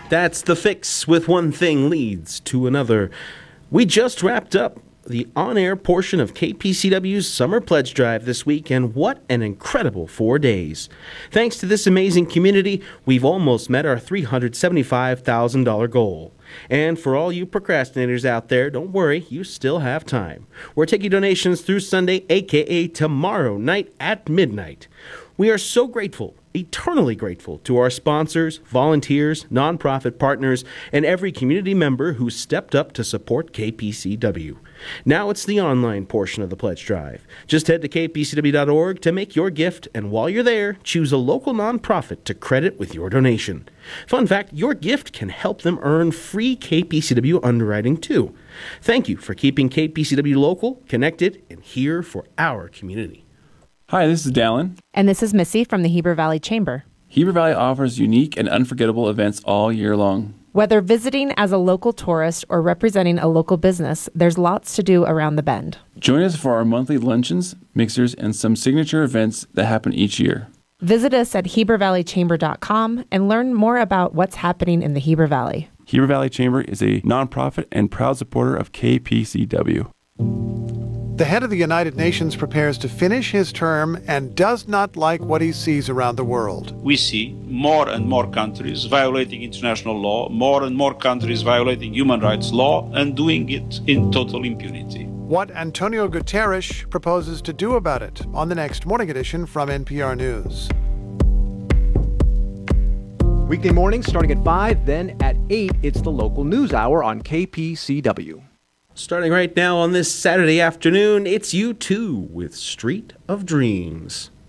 That's The Fix with One Thing Leads to Another. We just wrapped up the on-air portion of KPCW's Summer Pledge Drive this week, and what an incredible 4 days. Thanks to this amazing community, we've almost met our $375,000 goal. And for all you procrastinators out there, don't worry, you still have time. We're taking donations through Sunday, aka tomorrow night at midnight. We are so grateful, eternally grateful to our sponsors, volunteers, nonprofit partners, and every community member who stepped up to support KPCW. Now it's the online portion of the pledge drive. Just head to kpcw.org to make your gift, and while you're there, choose a local nonprofit to credit with your donation. Fun fact, your gift can help them earn free KPCW underwriting too. Thank you for keeping KPCW local, connected, and here for our community. Hi, this is Dallin. And this is Missy from the Heber Valley Chamber. Heber Valley offers unique and unforgettable events all year long. Whether visiting as a local tourist or representing a local business, there's lots to do around the bend. Join us for our monthly luncheons, mixers, and some signature events that happen each year. Visit us at HeberValleyChamber.com and learn more about what's happening in the Heber Valley. Heber Valley Chamber is a nonprofit and proud supporter of KPCW. The head of the United Nations prepares to finish his term and does not like what he sees around the world. We see more and more countries violating international law, more and more countries violating human rights law, and doing it in total impunity. What Antonio Guterres proposes to do about it on the next Morning Edition from NPR News. Weekday mornings starting at 5, then at 8, it's the local news hour on KPCW. Starting right now on this Saturday afternoon, it's U2 with Street of Dreams.